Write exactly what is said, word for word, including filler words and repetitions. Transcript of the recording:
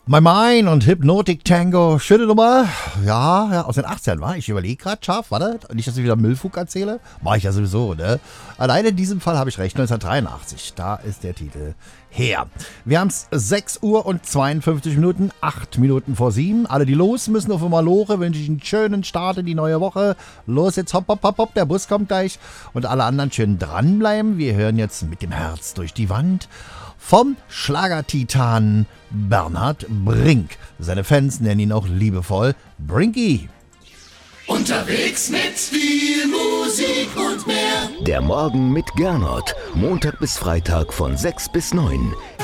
My Mind und Hypnotic Tango, schöne Nummer. Ja, ja, aus den achtzehn war. Ich überlege gerade scharf, warte. Nicht, dass ich wieder Müllfug erzähle. Mach ich ja sowieso, ne? Alleine in diesem Fall habe ich recht. neunzehnhundertdreiundachtzig, da ist der Titel her. Wir haben es sechs Uhr und zweiundfünfzig Minuten, acht Minuten vor sieben. Alle, die los müssen auf Malore, wünsche ich einen schönen Start in die neue Woche. Los, jetzt hopp, hopp, hopp, hopp, der Bus kommt gleich. Und alle anderen schön dranbleiben. Wir hören jetzt mit dem Herz durch die Wand vom Schlagertitan Bernhard Brink. Seine Fans nennen ihn auch liebevoll Brinky. Unterwegs mit viel Musik und mehr. Der Morgen mit Gernot. Montag bis Freitag von sechs bis neun.